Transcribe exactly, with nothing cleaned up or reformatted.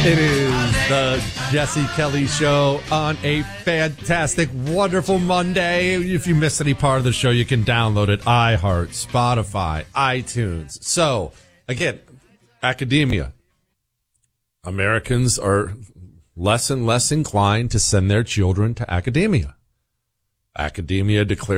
It is the Jesse Kelly Show on a fantastic, wonderful Monday. If you missed any part of the show, you can download it. iHeart, Spotify, iTunes. So, again, academia. Americans are less and less inclined to send their children to academia. Academia declares